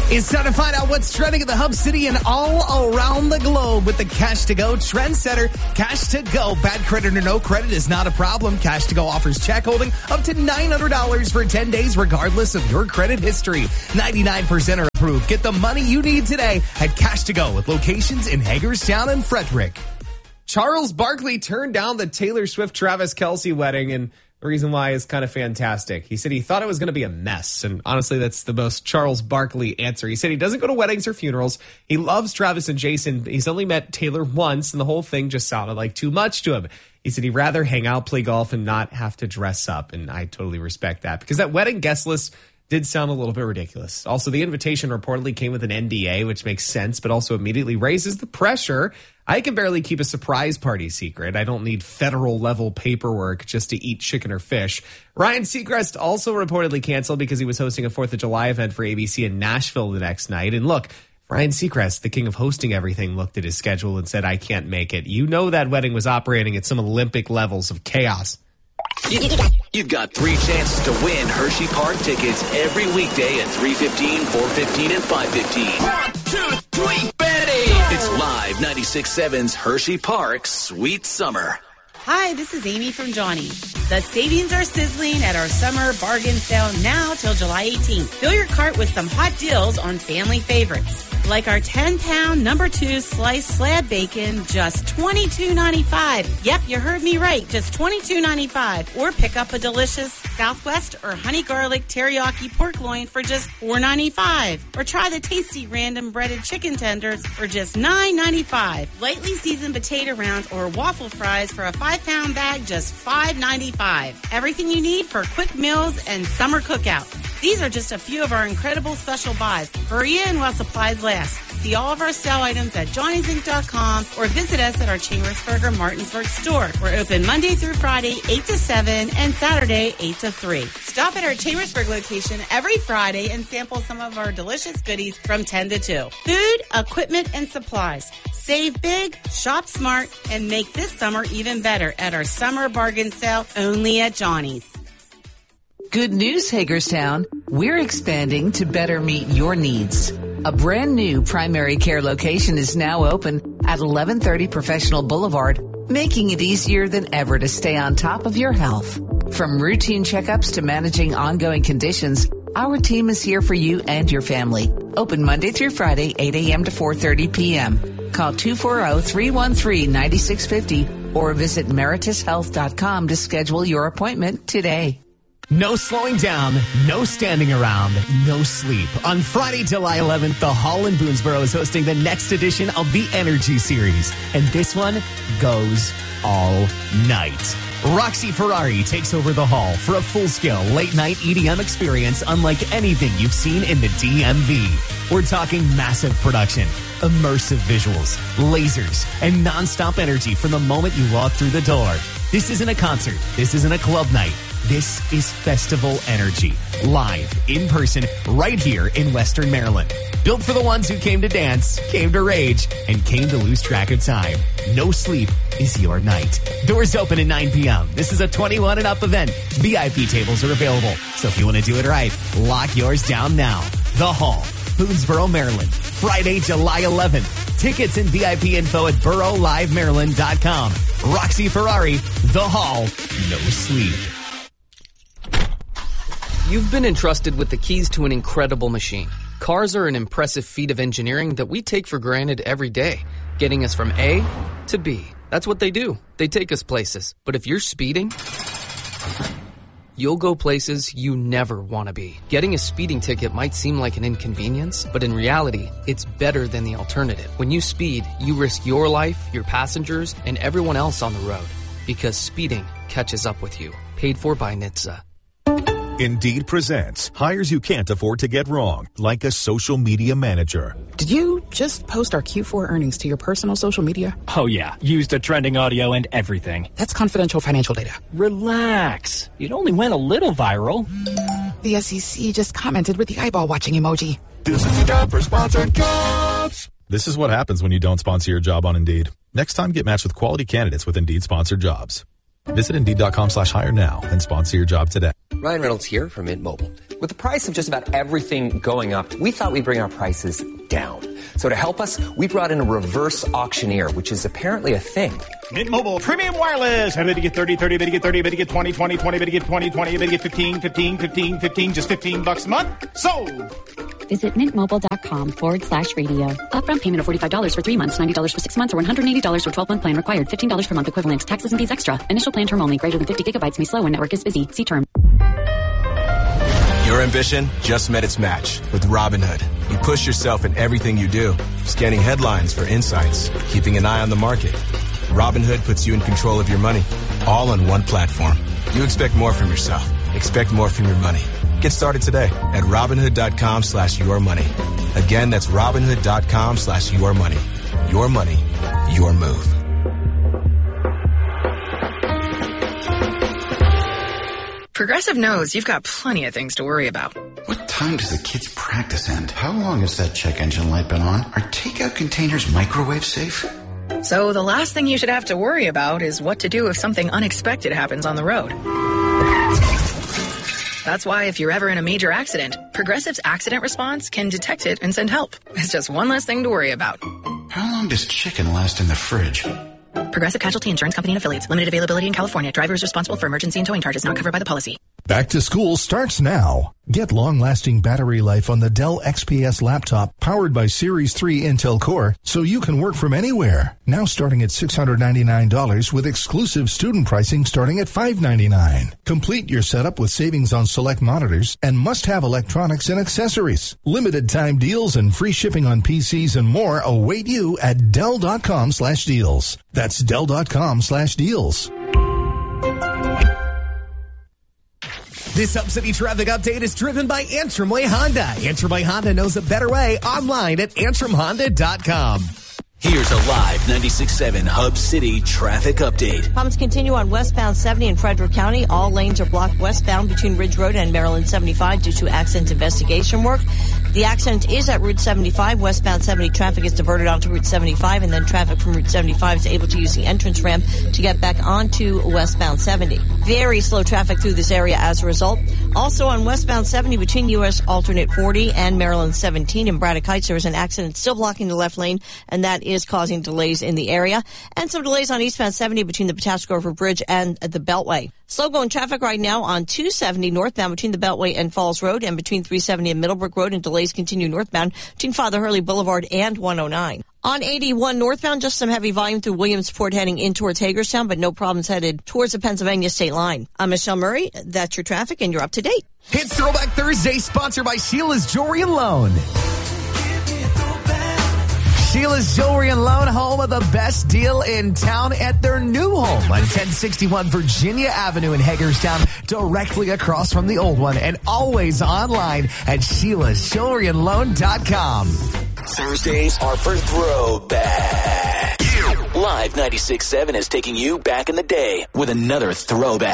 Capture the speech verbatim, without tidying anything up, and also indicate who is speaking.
Speaker 1: It's time to find out what's trending in the Hub City and all around the globe with the Cash to Go Trendsetter. Cash to Go. Bad credit or no credit is not a problem. Cash to Go offers check holding up to nine hundred dollars for ten days, regardless of your credit history. ninety-nine percent are approved. Get the money you need today at Cash to Go with locations in Hagerstown and Frederick.
Speaker 2: Charles Barkley turned down the Taylor Swift-Travis Kelce wedding, and the reason why is kind of fantastic. He said he thought it was going to be a mess, and honestly, that's the most Charles Barkley answer. He said he doesn't go to weddings or funerals. He loves Travis and Jason. He's only met Taylor once, and the whole thing just sounded like too much to him. He said he'd rather hang out, play golf, and not have to dress up, and I totally respect that, because that wedding guest list did sound a little bit ridiculous. Also, the invitation reportedly came with an N D A, which makes sense, but also immediately raises the pressure. I can barely keep a surprise party secret. I don't need federal level paperwork just to eat chicken or fish. Ryan Seacrest also reportedly canceled because he was hosting a fourth of July event for A B C in Nashville the next night. And look, Ryan Seacrest, the king of hosting everything, looked at his schedule and said, I can't make it. You know that wedding was operating at some Olympic levels of chaos.
Speaker 3: You've got three chances to win Hershey Park tickets every weekday at three fifteen, four fifteen, and five fifteen. One, two, three, Betty! It's Live ninety-six point seven's Hershey Park Sweet Summer.
Speaker 4: Hi, this is Amy from Johnny. The savings are sizzling at our summer bargain sale now till July eighteenth. Fill your cart with some hot deals on family favorites. Like our ten pound number two sliced slab bacon, just twenty-two ninety-five. Yep, you heard me right, just twenty-two ninety-five. Or pick up a delicious Southwest or honey garlic teriyaki pork loin for just four ninety-five. Or try the tasty random breaded chicken tenders for just nine ninety-five. Lightly seasoned potato rounds or waffle fries for a five pound bag, just five ninety-five. Everything you need for quick meals and summer cookouts. These are just a few of our incredible special buys. Hurry in while supplies last. See all of our sale items at johnny's inc dot com or visit us at our Chambersburg or Martinsburg store. We're open Monday through Friday, eight to seven, and Saturday, eight to three. Stop at our Chambersburg location every Friday and sample some of our delicious goodies from ten to two. Food, equipment, and supplies. Save big, shop smart, and make this summer even better at our summer bargain sale only at Johnny's.
Speaker 5: Good news, Hagerstown. We're expanding to better meet your needs. A brand new primary care location is now open at eleven thirty Professional Boulevard, making it easier than ever to stay on top of your health. From routine checkups to managing ongoing conditions, our team is here for you and your family. Open Monday through Friday, eight a.m. to four thirty p.m. Call two four zero, three one three, nine six five zero or visit meritus health dot com to schedule your appointment today.
Speaker 1: No slowing down, no standing around, no sleep. On Friday, July eleventh, the Hall in Boonesboro is hosting the next edition of the Energy Series. And this one goes all night. Roxy Ferrari takes over the Hall for a full-scale late-night E D M experience unlike anything you've seen in the D M V. We're talking massive production, immersive visuals, lasers, and nonstop energy from the moment you walk through the door. This isn't a concert. This isn't a club night. This is festival energy, live, in person, right here in Western Maryland. Built for the ones who came to dance, came to rage, and came to lose track of time. No sleep is your night. Doors open at nine p.m. This is a twenty-one and up event. V I P tables are available, so if you want to do it right, lock yours down now. The Hall, Boonesboro, Maryland. Friday, July eleventh. Tickets and V I P info at burrow live maryland dot com. Roxy Ferrari, The Hall, no sleep.
Speaker 6: You've been entrusted with the keys to an incredible machine. Cars are an impressive feat of engineering that we take for granted every day, getting us from A to B. That's what they do. They take us places. But if you're speeding, you'll go places you never want to be. Getting a speeding ticket might seem like an inconvenience, but in reality, it's better than the alternative. When you speed, you risk your life, your passengers, and everyone else on the road. Because speeding catches up with you. Paid for by N H T S A.
Speaker 7: Indeed presents hires you can't afford to get wrong, like a social media manager.
Speaker 8: Did you just post our Q four earnings to your personal social media?
Speaker 9: Oh yeah, used the trending audio and everything.
Speaker 8: That's confidential financial data.
Speaker 9: Relax. It only went a little viral.
Speaker 8: The S E C just commented with the eyeball watching emoji.
Speaker 7: This is the job for sponsored jobs. This is what happens when you don't sponsor your job on Indeed. Next time, get matched with quality candidates with Indeed sponsored jobs. Visit Indeed.com slash hire now and sponsor your job today.
Speaker 10: Ryan Reynolds here from Mint Mobile. With the price of just about everything going up, we thought we'd bring our prices down. So to help us, we brought in a reverse auctioneer, which is apparently a thing.
Speaker 11: Mint Mobile Premium Wireless. How about you get thirty, thirty, about you get thirty, about you get twenty, twenty, twenty, about you get twenty, twenty, about you get fifteen, fifteen, fifteen, fifteen, just fifteen bucks a month? Sold!
Speaker 12: Visit mintmobile.com forward slash radio. Upfront payment of forty-five dollars for three months, ninety dollars for six months, or one hundred eighty dollars for twelve-month plan required. fifteen dollars per month equivalent. Taxes and fees extra. Initial plan term only. Greater than fifty gigabytes may slow when network is busy. See term.
Speaker 13: Your ambition just met its match with Robinhood. You push yourself in everything you do, scanning headlines for insights, keeping an eye on the market. Robinhood puts you in control of your money, all on one platform. You expect more from yourself. Expect more from your money. Get started today at Robinhood.com slash your money. Again, that's Robinhood.com slash your money. Your money, your move.
Speaker 8: Progressive knows you've got plenty of things to worry about.
Speaker 14: What time does the kids' practice end? How long has that check engine light been on? Are takeout containers microwave safe?
Speaker 8: So the last thing you should have to worry about is what to do if something unexpected happens on the road. That's why if you're ever in a major accident, Progressive's accident response can detect it and send help. It's just one less thing to worry about.
Speaker 14: How long does chicken last in the fridge?
Speaker 8: Progressive Casualty Insurance Company and Affiliates. Limited availability in California. Driver is responsible for emergency and towing charges not covered by the policy.
Speaker 15: Back to school starts now. Get long-lasting battery life on the Dell X P S laptop powered by Series three Intel Core so you can work from anywhere. Now starting at six hundred ninety-nine dollars with exclusive student pricing starting at five hundred ninety-nine dollars. Complete your setup with savings on select monitors and must-have electronics and accessories. Limited time deals and free shipping on P Cs and more await you at Dell.com slash deals. That's Dell.com slash deals.
Speaker 1: This Hub City traffic update is driven by Antrim Way Honda. Antrim Way Honda knows a better way online at antrim honda dot com.
Speaker 3: Here's a live ninety-six point seven Hub City traffic update.
Speaker 16: Problems continue on westbound seventy in Frederick County. All lanes are blocked westbound between Ridge Road and Maryland seventy-five due to accident investigation work. The accident is at Route seventy-five. Westbound seventy traffic is diverted onto Route seventy-five, and then traffic from Route seventy-five is able to use the entrance ramp to get back onto westbound seventy. Very slow traffic through this area as a result. Also on westbound seventy between U S Alternate forty and Maryland seventeen in Braddock Heights, there is an accident still blocking the left lane, and that is causing delays in the area. And some delays on eastbound seventy between the Pataska River Bridge and the Beltway. Slow going traffic right now on two seventy northbound between the Beltway and Falls Road, and between three seventy and Middlebrook Road, and delays continue northbound between Father Hurley Boulevard and one oh nine. On eighty-one northbound, just some heavy volume through Williamsport heading in towards Hagerstown, but no problems headed towards the Pennsylvania state line. I'm Michelle Murray. That's your traffic, and you're up to date.
Speaker 1: It's Throwback Thursday, sponsored by Sheila's Jewelry and Loan. Sheila's Jewelry and Loan, home of the best deal in town at their new home on ten sixty-one Virginia Avenue in Hagerstown, directly across from the old one, and always online at Sheila's Jewelry and Loan dot com.
Speaker 3: Thursdays are for Throwback. Live ninety-six point seven is taking you back in the day with another Throwback.